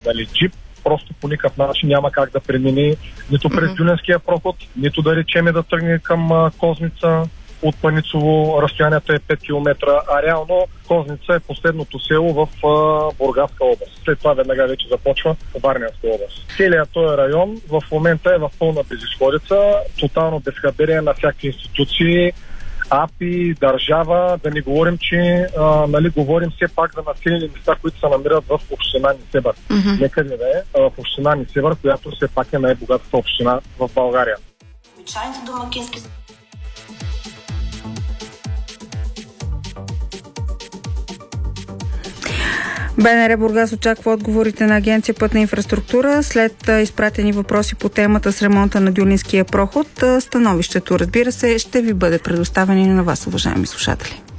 джип просто по никакъв начин няма как да премини нито през Дюненския проход, нито да речеме да тръгне към Козница. От Паницово разстоянието е 5 км, а реално Козница е последното село в Бургаска област. След това веднага вече започва Варненска област. Целият този район в момента е в пълна безизходица, тотално безхаберие на всякакви институции, АПИ, държава, да не говорим, че говорим все пак за населени места, които се намират в община Несебър. Нека да е в община Несебър, която все пак е най-богатата община в България. Обичайните домакински. БНР Бургас очаква отговорите на Агенция Пътна инфраструктура след изпратени въпроси по темата с ремонта на Дюлинския проход. Становището, разбира се, ще ви бъде предоставено на вас, уважаеми слушатели.